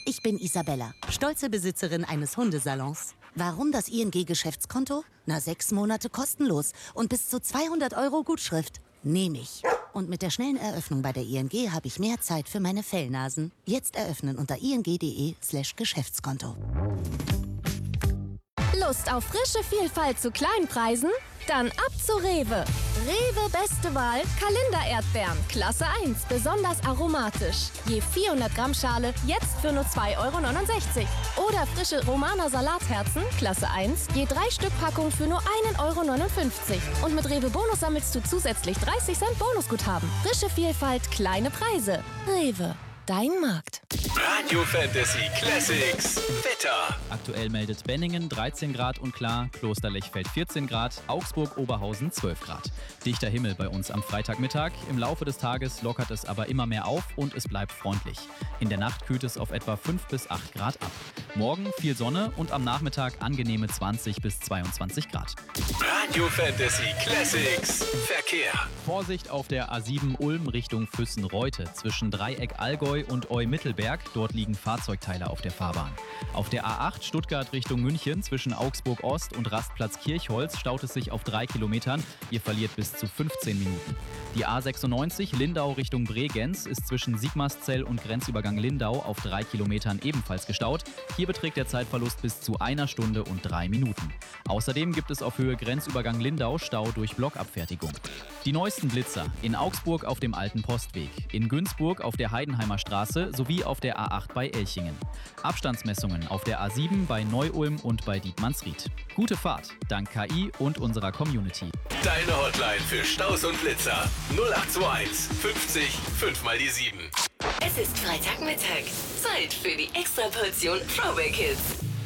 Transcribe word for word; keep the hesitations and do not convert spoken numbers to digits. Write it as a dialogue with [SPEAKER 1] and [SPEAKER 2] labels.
[SPEAKER 1] Ich bin Isabella, stolze Besitzerin eines Hundesalons. Warum das I N G-Geschäftskonto? Na, sechs Monate kostenlos und bis zu zweihundert Euro Gutschrift. Nehme ich. Und mit der schnellen Eröffnung bei der I N G habe ich mehr Zeit für meine Fellnasen. Jetzt eröffnen unter ing.de slash Geschäftskonto.
[SPEAKER 2] Lust auf frische Vielfalt zu Kleinpreisen? Dann ab zu Rewe. Rewe beste Wahl, Kalender-Erdbeeren, Klasse eins, besonders aromatisch. Je vierhundert Gramm Schale, jetzt für nur zwei Euro neunundsechzig. Oder frische Romaner Salatherzen, Klasse eins, je drei Stück Packung für nur ein Euro neunundfünfzig. Und mit Rewe Bonus sammelst du zusätzlich dreißig Cent Bonusguthaben. Frische Vielfalt, kleine Preise. Rewe, dein Markt.
[SPEAKER 3] Radio Fantasy Classics Wetter.
[SPEAKER 4] Aktuell meldet Benningen dreizehn Grad und klar, Klosterlechfeld vierzehn Grad, Augsburg-Oberhausen zwölf Grad. Dichter Himmel bei uns am Freitagmittag. Im Laufe des Tages lockert es aber immer mehr auf und es bleibt freundlich. In der Nacht kühlt es auf etwa fünf bis acht Grad ab. Morgen viel Sonne und am Nachmittag angenehme zwanzig bis zweiundzwanzig Grad.
[SPEAKER 3] Radio Fantasy Classics Verkehr.
[SPEAKER 4] Vorsicht auf der A sieben Ulm Richtung Füssen-Reute zwischen Dreieck Allgäu und Eu-Mittelberg. Dort liegen Fahrzeugteile auf der Fahrbahn. Auf der A acht Stuttgart Richtung München zwischen Augsburg Ost und Rastplatz Kirchholz staut es sich auf drei Kilometern. Ihr verliert bis zu fünfzehn Minuten. Die A sechsundneunzig Lindau Richtung Bregenz ist zwischen Sigmarszell und Grenzübergang Lindau auf drei Kilometern ebenfalls gestaut. Hier beträgt der Zeitverlust bis zu einer Stunde und drei Minuten. Außerdem gibt es auf Höhe Grenzübergang Lindau Stau durch Blockabfertigung. Die neuesten Blitzer in Augsburg auf dem Alten Postweg, in Günzburg auf der Heidenheimer Straße sowie auf der A acht bei Elchingen. Abstandsmessungen auf der A sieben bei Neu-Ulm und bei Dietmannsried. Gute Fahrt, dank K I und unserer Community.
[SPEAKER 3] Deine Hotline für Staus und Blitzer null acht zwei eins fünfzig fünf mal die sieben.
[SPEAKER 5] Es ist Freitagmittag. Zeit für die Extraportion Throwback Hits.